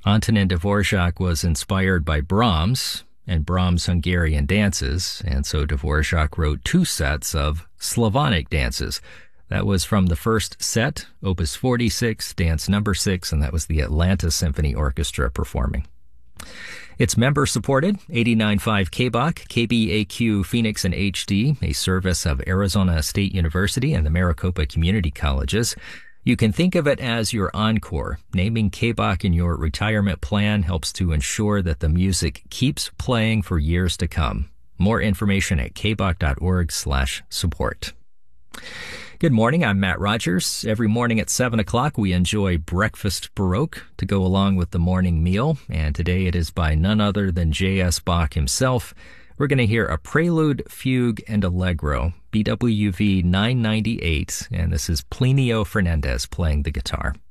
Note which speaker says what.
Speaker 1: Antonin Dvorak was inspired by Brahms and Brahms' Hungarian dances, and so Dvorak wrote two sets of Slavonic dances. That was from the first set, Opus 46, Dance Number 6, and that was the Atlanta Symphony Orchestra performing. It's member-supported, 89.5 KBOK, KBAQ Phoenix and HD, a service of Arizona State University and the Maricopa Community Colleges. You can think of it as your encore. Naming KBOK in your retirement plan helps to ensure that the music keeps playing for years to come. More information at kbok.org/support. Good morning, I'm Matt Rogers. Every morning at 7 o'clock, we enjoy Breakfast Baroque to go along with the morning meal, and today it is by none other than J.S. Bach himself. We're going to hear a Prelude, Fugue, and Allegro, BWV 998, and this is Plinio Fernandez playing the guitar.